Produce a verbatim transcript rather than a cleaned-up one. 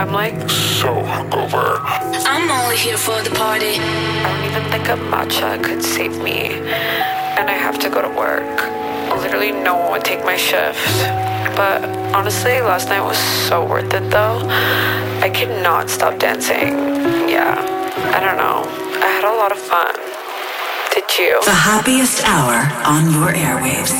I'm like so hungover. I'm only here for the party. I don't even think a matcha could save me. And I have to go to work. Literally no one would take my shift. But honestly, last night was so worth it though. I cannot stop dancing. Yeah, I don't know. I had a lot of fun. Did you? The happiest hour on your airwaves.